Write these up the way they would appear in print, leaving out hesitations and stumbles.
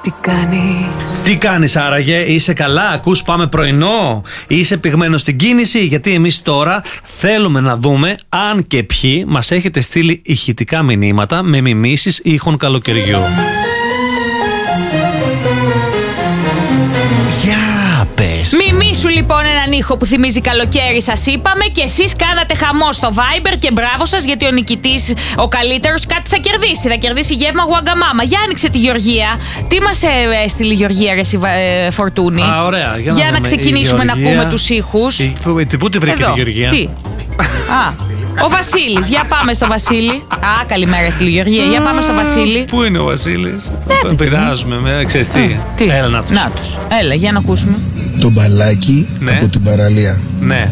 Τι κάνεις? Τι κάνεις άραγε, είσαι καλά, ακούς πάμε πρωινό, είσαι πυγμένος στην κίνηση? Γιατί εμείς τώρα θέλουμε να δούμε αν και ποιοι μας έχετε στείλει ηχητικά μηνύματα με μιμήσεις ήχων καλοκαιριού. Για πες. Μιμήσου λοιπόν έναν ήχο που θυμίζει καλοκαίρι, σας είπαμε, και εσείς κάνατε χαμό στο Viber και μπράβο σας, γιατί ο νικητής, ο καλύτερος, κάτι θα κερδίσει. Θα κερδίσει γεύμα Γουαγκαμάμα. Για άνοιξε τη Γεωργία. Τι μας έστειλε η Γεωργία, ρε Φορτούνη? Α, ωραία. Για να ξεκινήσουμε να ακούμε τους ήχους. Πού τη βρήκε τη Γεωργία? Τι? Ο Βασίλης. Για πάμε στο Βασίλη. Καλημέρα στη Γεωργία. Για πάμε στο Βασίλη. Πού είναι ο Βασίλης? Τον πειράζουμε, ξέρεις τι. Έλα να τους. Έλα, για να ακούσουμε. Το μπαλάκι από την παραλία. Ναι.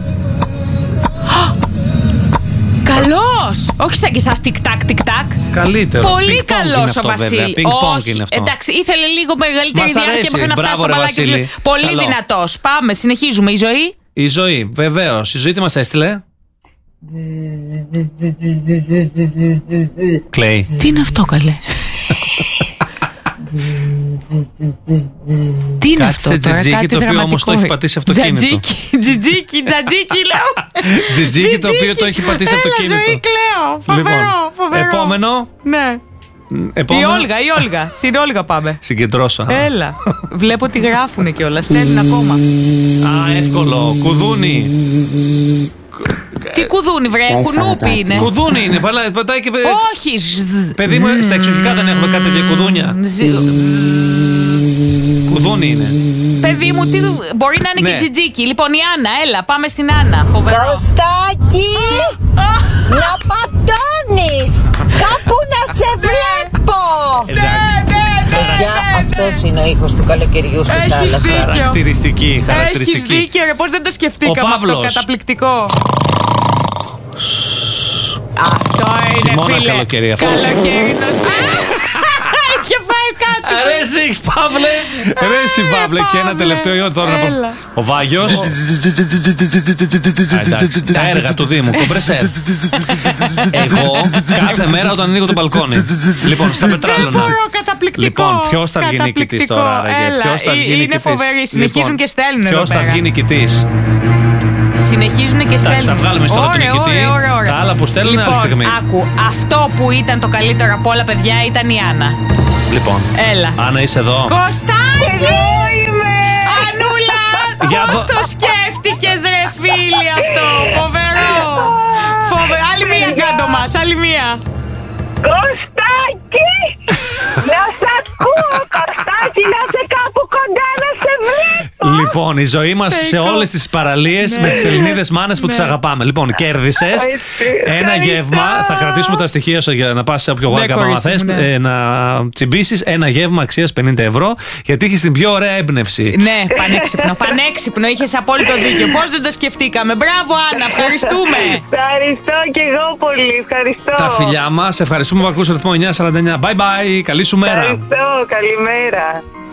Καλός! Όχι σαν και εσάς τικ-τακ, τικ-τακ. Καλύτερο. Πολύ καλός ο Βασίλης. Όχι, εντάξει, ήθελε λίγο μεγαλύτερη διάρκεια μέχρι να φτάσει στο μπράβο, μπαλάκι. Πολύ δυνατός. Πάμε, συνεχίζουμε. Η ζωή. Η ζωή, βεβαίως. Η ζωή τι μας έστειλε? Κλαίει. Τι είναι αυτό, καλέ? Τι είναι αυτό τώρα? Τζιτζίκι, το οποίο όμως το έχει πατήσει αυτοκίνητο. Τζιτζίκι, λέω. Τζιτζίκι, το οποίο το έχει πατήσει αυτοκίνητο. Έλα, ζωή, κλαίω. Φοβερό. Επόμενο. Ναι. Η Όλγα. Στην Όλγα πάμε. Συγκεντρώσα. Έλα. Βλέπω ότι γράφουνε κιόλας. Στέλνουν ακόμα. Εύκολο. Κουδούνι. Τι κουδούνι, βρε? Κουνούπι είναι. Κουδούνι είναι. Πατάει και. Όχι. Παιδί μου, στα εξοχικά δεν έχουμε κάτι τέτοια κουδούνια. Κουδούνι είναι. Παιδί μου, μπορεί να είναι και τζιτζίκι. Λοιπόν, η Άννα, έλα, πάμε στην Άννα. Φοβερό. Κωστάκι, να πατώνεις. Κάπου να σε βλέπω. Αυτός είναι ο ήχος του καλοκαιριού στην θάλασσα. Χαρακτηριστική. Έχεις δίκιο, ρε, πώς δεν το σκεφτήκαμε αυτό, καταπληκτικό. Αυτό είναι, χειμώνα, φίλε. καλοκαίρι, αυτό. Καλοκαίρι. Είχε φάει κάτι. Ρε εσύ Παύλε. Και ένα τελευταίο τώρα να πω. Ο Βάγιος. Τα έργα του Δήμου, κομπρεσέρ. Εγώ κάθε μέρα όταν ανοίγω το μπαλκόνι. Λοιπόν, στα πετράλωνα. Λοιπόν, ποιος θα βγει νικητής τώρα? Είναι φοβερή, συνεχίζουν και στέλνουν. Ποιος θα βγει νικητής? Συνεχίζουν και στέλνουν. Θα βγάλουμε στο τον νικητή. Τα άλλα που στέλνουν άλλη στιγμή. Άκου, αυτό που ήταν το καλύτερο από όλα, παιδιά, ήταν η Άννα. Λοιπόν, έλα. Άννα, είσαι εδώ? Κωστάκι! Εδώ είμαι! Ανούλα, πώς το σκέφτηκες, ρε φίλη, αυτό? Φοβερό. Άλλη μία κάτω μας, άλλη μία. Κωστάκι! Να σ' ακούω, Κωστάκι, να σε κάπου κοντά να σε βλέπω. Λοιπόν, η ζωή μας σε όλες τις παραλίες με τις Ελληνίδες μάνες που τις αγαπάμε. Λοιπόν, κέρδισες ένα γεύμα. Θα κρατήσουμε τα στοιχεία σου για να πας σε όποιο Γουαγκαμάμα θες, να τσιμπήσεις ένα γεύμα αξίας 50 ευρώ, γιατί έχεις την πιο ωραία έμπνευση. Ναι, πανέξυπνο, είχες απόλυτο δίκιο. Πώς δεν το σκεφτήκαμε? Μπράβο, Άννα, ευχαριστούμε. Ευχαριστώ και εγώ πολύ, ευχαριστώ. Τα φιλιά μας, ευχαριστούμε που ακούσατε το ρυθμό 949. Bye bye, καλή σου μέρα. Ευχαριστώ, καλημέρα.